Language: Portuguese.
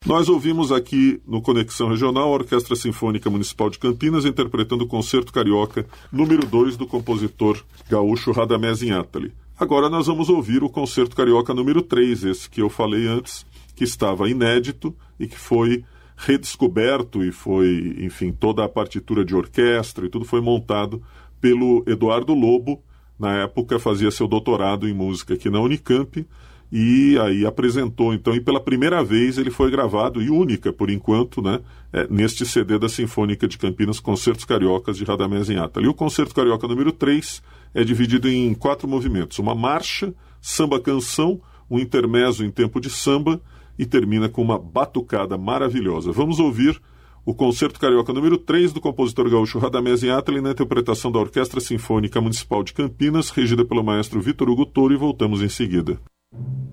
Nós ouvimos aqui no Conexão Regional a Orquestra Sinfônica Municipal de Campinas interpretando o Concerto Carioca número 2 do compositor gaúcho Radamés Inátali. Agora nós vamos ouvir o Concerto Carioca número 3, esse que eu falei antes, que estava inédito e que foi redescoberto e foi, enfim, toda a partitura de orquestra e tudo foi montado pelo Eduardo Lobo. Na época fazia seu doutorado em música aqui na Unicamp e aí apresentou, então, e pela primeira vez ele foi gravado, e única por enquanto, né, neste CD da Sinfônica de Campinas, Concertos Cariocas de Radamés Inátali. E o Concerto Carioca número 3 é dividido em 4 movimentos, uma marcha, samba-canção, um intermezzo em tempo de samba e termina com uma batucada maravilhosa. Vamos ouvir o Concerto Carioca número 3 do compositor gaúcho Radamés Inátali na interpretação da Orquestra Sinfônica Municipal de Campinas, regida pelo maestro Vitor Hugo Toro, e voltamos em seguida.